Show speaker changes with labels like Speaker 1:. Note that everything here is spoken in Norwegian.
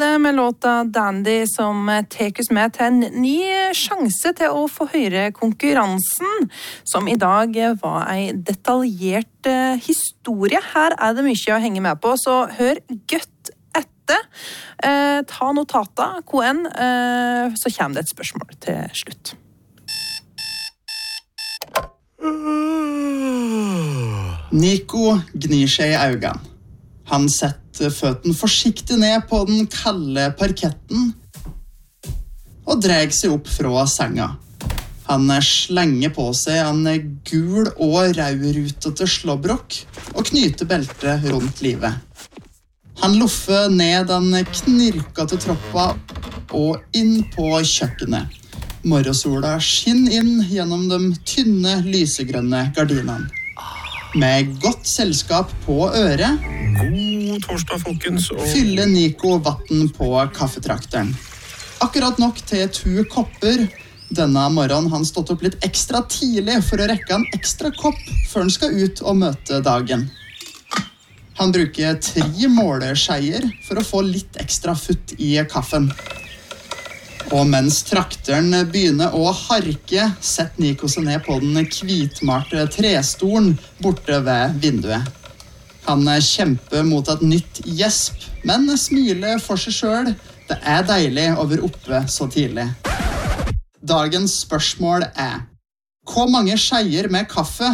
Speaker 1: Med låta Dandy som tek oss med til en ny sjanse til å få høre konkurransen, som i dag var en detaljert historie. Her det mye å henge med på, så hør godt etter. Ta notata, KN, så kommer det et spørsmål til slutt.
Speaker 2: Nico gnir seg i øynene. Han setter føtten forsiktig ned på den kalde parketten og drar seg opp fra senga. Han slenger på seg en gul og rødrutete slåbrok og knyter beltet rundt livet. Han luffer ned den knirkete troppa og inn på kjøkkenet. Morgensola skinner inn gjennom de tynne, lysegrønne gardinene. Med godt selskap på øret
Speaker 3: God torsdag, folkens.
Speaker 2: fyller Nico vatten på kaffetrakteren. Akkurat nok til 2 kopper. Denne morgenen har han stått opp litt ekstra tidlig for å rekke en ekstra kopp før han skal ut og møte dagen. Han bruker 3 måleskeier for å få litt ekstra futt i kaffen. Og mens trakteren begynner å harke, setter Nico seg ned på den hvitmalte trestolen borte ved vinduet. Han kjemper mot et nytt gjesp, men smiler for seg selv. Det deilig å være oppe så tidlig. Dagens spørsmål hvor mange skeier med kaffe